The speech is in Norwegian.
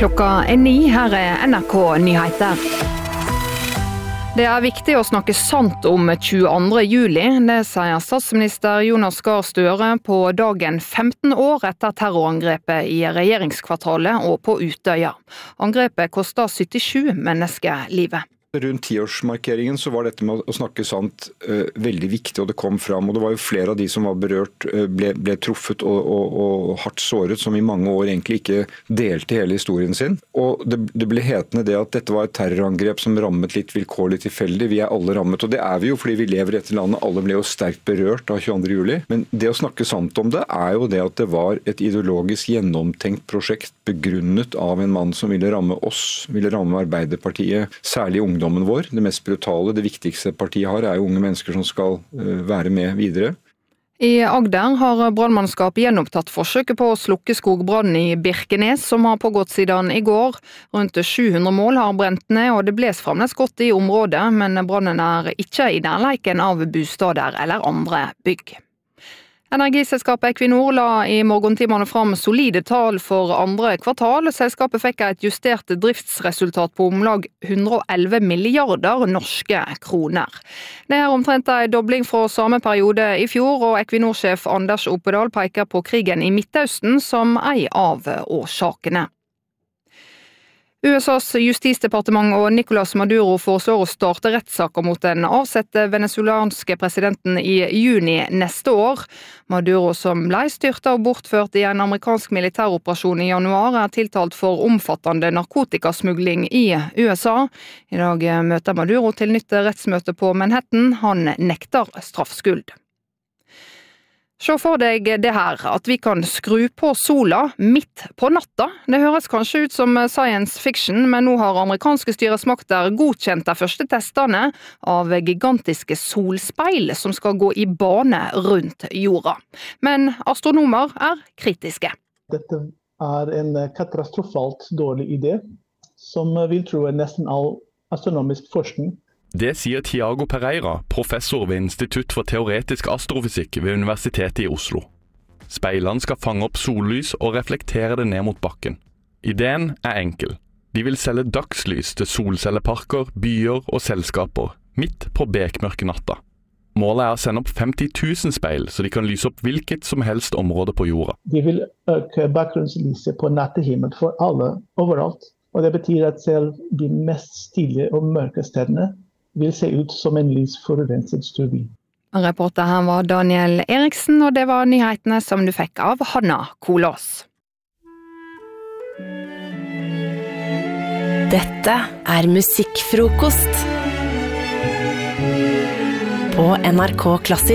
Klokka 9, her NRK Nyheter. Det viktig å snakke sant om 22. juli, det sier statsminister Jonas Gahr Støre på dagen 15 år etter terrorangrepet i regjeringskvartalet og på Utøya. Angrepet kostet 77 mennesker livet. Rundt 10-årsmarkeringen så var dette med å snakke sant veldig viktig, og det kom fram. Og det var jo flere av de som var berørt, ble truffet og hardt såret, som i mange år egentlig ikke delte hele historien sin. Og det ble hetende det at dette var et terrorangrep som rammet litt vilkårlig tilfeldig. Vi alle rammet, og det vi jo fordi vi lever i dette landet. Alle ble jo sterkt berørt av 22. juli. Men det å snakke sant om det jo det at det var et ideologisk gjennomtenkt prosjekt begrunnet av en mann som ville ramme oss, ville ramme Arbeiderpartiet, særlig ungdommen vår. Det mest brutale, det viktigste partiet har, jo unge mennesker som skal være med videre. I Agder har brannmannskap gjenopptatt forsøket på å slukke skogbrannen i Birkenes, som har pågått siden i går. Rundt 700 mål har brent ned, og det bles fremdeles godt i området, men brannen ikke i nærleiken av bostader eller andre bygg. Energiselskapet Equinor la i morgentimene fram solide tall for andre kvartal. Selskapet fikk et justert driftsresultat på omlag 111 milliarder norske kroner. Det omtrent en dobling fra samme periode i fjor, og Equinor-sjef Anders Opedal peker på krigen i Midtøsten som en av årsakene. USAs justisdepartement og Nicolás Maduro foreslår å starte rettssaker mot den avsette venezuelanske presidenten i juni neste år. Maduro, som ble styrtet og bortført i en amerikansk militæroperasjon i januar, tiltalt for omfattende narkotikasmugling i USA. I dag møter Maduro til nytt rettsmøte på Manhattan. Han nekter straffskyld. Se for deg det her, at vi kan skru på sola midt på natta. Det høres kanskje ut som science fiction, men nå har amerikanske styresmakter godkjent de første testene av gigantiske solspeil som skal gå i bane rundt jorda. Men astronomer kritiske. Dette en katastrofalt dårlig idé, som vil tro nesten all astronomisk forskning. Det sier Tiago Pereira, professor ved Institutt for teoretisk astrofysikk ved Universitetet i Oslo. Speilene skal fange opp sollys og reflektere det ned mot bakken. Ideen enkel. De vil selge dagslys til solcelleparker, byer og selskaper, midt på bekmørke natta. Målet å sende opp 50 000 speil, så de kan lyse opp hvilket som helst område på jorda. De vil øke bakgrunnslyset på nattehimmelen for alle, overalt. Og det betyr at selv de mest stille og mørke stedene vil se ut som en lysforurenset stubby. Reporter her var Daniel Eriksen, og det var nyhetene som du fikk av Hanna Kolås. Dette musikkfrokost på NRK Klassisk.